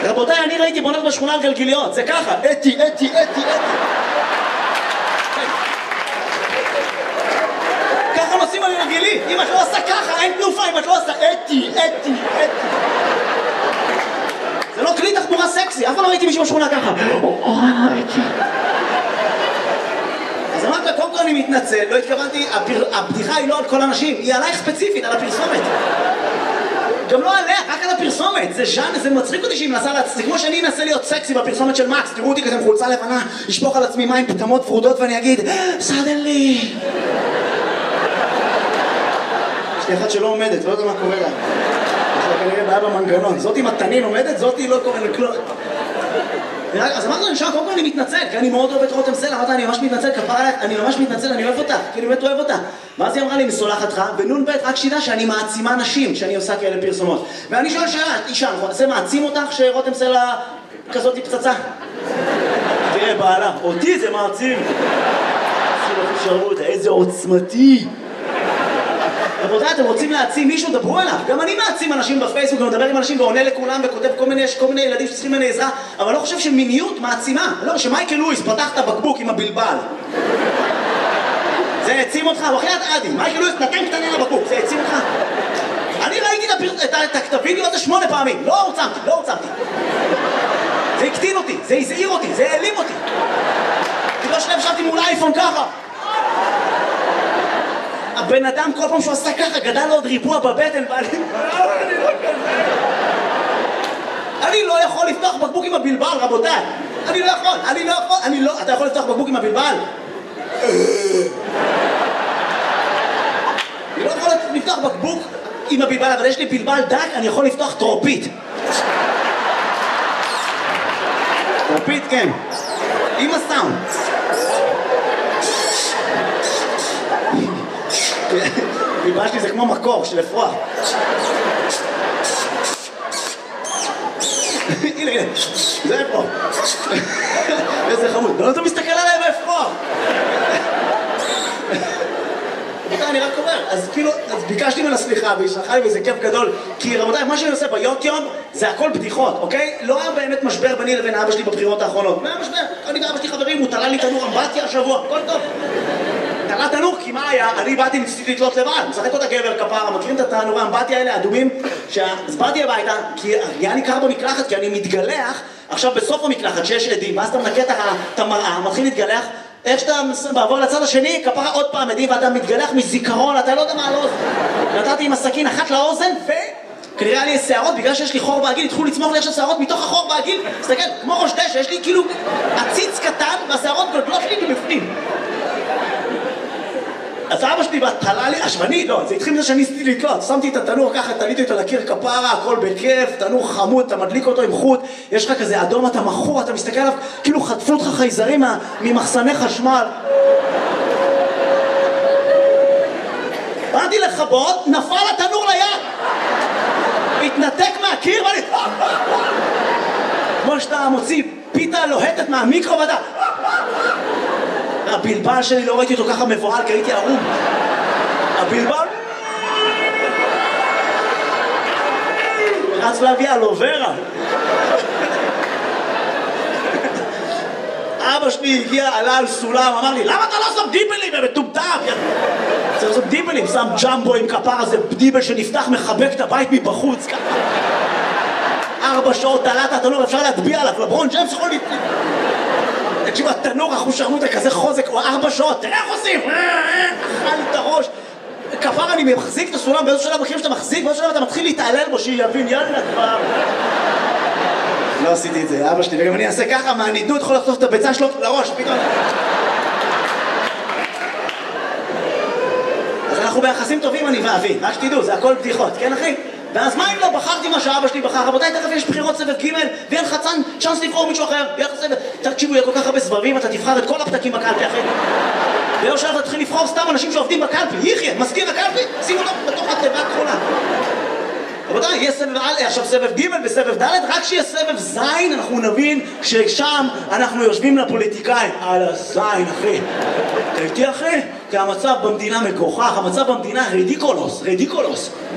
רבותיי, אני ראיתי בונות בשכונה על גלגיליות, זה ככה, אתי. ככה נוסעים על גלגילי, אם את לא עושה ככה, אין תנופה, אם את לא עושה אתי. זה לא כלי תחבורה סקסי, אף פעם לא ראיתי מישהו בשכונה ככה. אז אמרת, קודם כל אני מתנצל, לא התכוונתי, הבדיחה היא לא על כל אנשים, היא עלייך ספציפית, על הפרסומת. גם לא עליה, רק על הפרסומת. זה ז'אן, זה מצחיק אותי שהיא מנסה להצחיק. כמו שאני אנסה להיות סקסי בפרסומת של מקס, תראו אותי כזה עם חולצה לבנה, לשפוך על עצמי מים פטמות ורודות ואני אגיד, suddenly. יש לי אחת שלא עומדת, לא יודע מה קורה לה. יש לה כנראה בעיה במנגנון. זאת עם התנין עומדת, זאתי לא קורה לכלום. אז אמרתי לו, נשאר, קודם כל אני מתנצל, כי אני מאוד אוהב את רותם סלע, אמרתי, אני ממש מתנצל, כפרה עליך, אני ממש מתנצל, אני אוהב אותה, כי אני באמת אוהב אותה. ואז היא אמרה לי, מסולחת לך, ונון ב' רק שידע שאני מעצימה נשים, שאני עושה כאלה פרסומות. ואני שואל שאלה, אישה, זה מעצים אותך שרותם סלע כזאת היא פצצה? תראה, בעלה, אותי זה מעצים. איזה עוצמתי. רבותיי, אתם רוצים להעצים מישהו? דברו עליו. גם אני מעצים אנשים בפייסבוק, ומדבר עם אנשים ועונה לכולם וכותב כל מיני ילדים שצריכים ממני עזרה, אבל לא חושב שמיניות מעצימה. לא, שמייקל לואיס פתח את הבקבוק עם הבלבל. זה העצים אותך? הוא אחרי עדי. מייקל לואיס נתן קטנה לבקבוק, זה העצים אותך? אני ראיתי את הוידאו הזה 8 פעמים. לא הוצמתי. זה הקטין אותי, זה הזעיר אותי, זה העלים אותי. כי לא שלב מול אייפון ככה. הבן אדם כל פעם שהוא עשה ככה גדל לו עוד ריבוע בבטן אני לא יכול לפתוח בקבוק עם הבלבל, רבותיי. אני לא יכול. אתה יכול לפתוח בקבוק עם הבלבל? אני לא יכול לפתוח בקבוק עם הבלבל, אבל יש לי בלבל דק, אני יכול לפתוח טרופית. טרופית, כן. עם הסאונד. בלבל שלי זה כמו מקור של אפרוח. הנה, זה אפרוח. איזה חמוד. לא אתה מסתכל עליי באפרוח. אני רק אומר, אז ביקשתי ממנה סליחה והיא שלחה לי וזה כיף גדול, כי רבותיי, מה שאני עושה ביוטיוב זה הכל בדיחות, אוקיי? לא היה באמת משבר ביני לבין אבא שלי בבחירות האחרונות. מה היה משבר? אני ואבא שלי חברים, הוא תלה לי תנור אמבטיה השבוע, הכל טוב. תלה תנור, כי מה היה? אני באתי ניסיתי לתלות לבד, משחק אותה גבר כפרה, מכירים את התנורי האמבטיה האלה, האדומים? אז באתי הביתה, כי היה לי קר במקלחת, כי אני מתגלח, עכשיו בסוף המקלחת שיש עדים, ואז אתה מנקה את המראה, מתחיל להתגלח, איך שאתה בעבור לצד השני, כפרה עוד פעם עדים, ואתה מתגלח מזיכרון, אתה לא יודע מה על האוזן. נתתי עם הסכין אחת לאוזן, וכנראה לי שערות, בגלל שיש לי חור בעגיל, התחילו לצמוח לי עכשיו שערות מתוך החור בעגיל, תסתכל, כמו ראש דשא, יש לי כאילו עציץ קטן, והשערות גולגלות לי מבפנים. אז אבא שלי בהתחלה לי, השמני, לא, זה התחיל מזה שאני ניסיתי לתלות, שמתי את התנור ככה, תליתי אותו לקיר כפרה, הכל בכיף, תנור חמוד, אתה מדליק אותו עם חוט, יש לך כזה אדום, אתה מכור, אתה מסתכל עליו, כאילו חטפו אותך חייזרים ממחסני חשמל. באתי לכבות, נפל התנור ליד, התנתק מהקיר ואני... כמו שאתה מוציא פיתה לוהטת מהמיקרו ואתה... הבלבל שלי לא ראיתי אותו ככה מבועל כי הייתי ערום. הבלבל רץ להביא אלוברה. אבא שלי הגיע, עלה על סולם, אמר לי למה אתה לא עושה דיבלים? הם מטומטם. צריך לעשות דיבלים, שם ג'מבו עם כפר הזה, דיבל שנפתח מחבק את הבית מבחוץ ככה. 4 שעות תלת התנור, אפשר להטביע עליו, לברון ג'יימס יכול להתפיל. תקשיב, התנור אחושרמוטה כזה חוזק, הוא 4 שעות, תראה איך עושים! אכל לי את הראש. כפר אני מחזיק את הסולם, באיזו שלב מכירים שאתה מחזיק, באיזו שלב אתה מתחיל להתעלל בו, שיבין, יאללה כבר. לא עשיתי את זה, אבא שלי, וגם אני אעשה ככה, מהנידות יכול לחטוף את הביצה שלו לראש, פתאום. אז אנחנו ביחסים טובים, אני ואבי, רק שתדעו, זה הכל בדיחות, כן אחי? ואז מה אם לא בחרתי מה שאבא שלי בחר? רבותיי, תכף יש בחירות סבב ג' ואין לך צ'אנס לבחור מישהו אחר. יהיה לך סבב, תקשיבו, יהיה כל כך הרבה סבבים, אתה תבחר את כל הפתקים בקלפי אחרי. ויום שלב אתה תתחיל לבחור סתם אנשים שעובדים בקלפי. יחיה, מזכיר הקלפי, שימו לו בתוך התיבה הכחולה. רבותיי, יהיה סבב א', עכשיו סבב ג' וסבב ד', רק שיהיה סבב ז', אנחנו נבין ששם אנחנו יושבים לפוליטיקאים. על הזין, אחי. אתה איתי אחי? כי המצב במדינה מגוחך, המצב במדינה רדיקולוס.